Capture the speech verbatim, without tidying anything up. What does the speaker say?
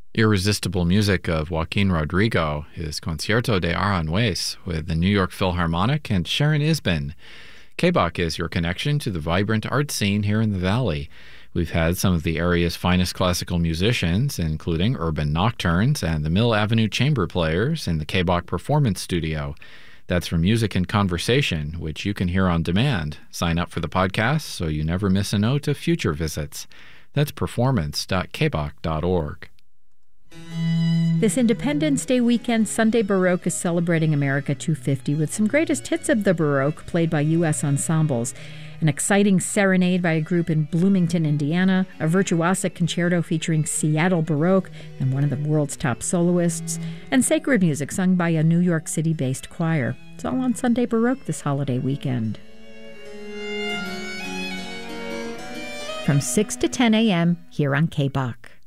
Irresistible music of Joaquin Rodrigo, his Concierto de Aranjuez with the New York Philharmonic and Sharon Isbin. K B O C is your connection to the vibrant art scene here in the Valley. We've had some of the area's finest classical musicians, including Urban Nocturnes and the Mill Avenue Chamber Players in the K B O C Performance Studio. That's for Music and Conversation, which you can hear on demand. Sign up for the podcast so you never miss a note of future visits. That's performance dot k b o c dot org. This Independence Day weekend, Sunday Baroque is celebrating America two fifty with some greatest hits of the Baroque played by U S ensembles. An exciting serenade by a group in Bloomington, Indiana, a virtuosic concerto featuring Seattle Baroque and one of the world's top soloists, and sacred music sung by a New York City-based choir. It's all on Sunday Baroque this holiday weekend. From six to ten a.m. here on K B O C.